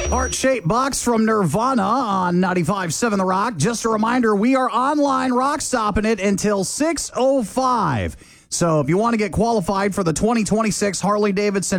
Heart-shaped box from Nirvana on 95.7 The Rock. Just a reminder, we are online rock stopping it until 6:05. So if you want to get qualified for the 2026 Harley-Davidson